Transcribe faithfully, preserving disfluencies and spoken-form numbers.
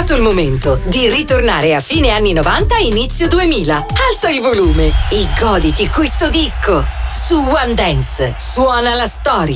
arrivato il momento di ritornare a fine anni novanta e inizio duemila. Alza il volume e goditi questo disco. Su One Dance suona la storia.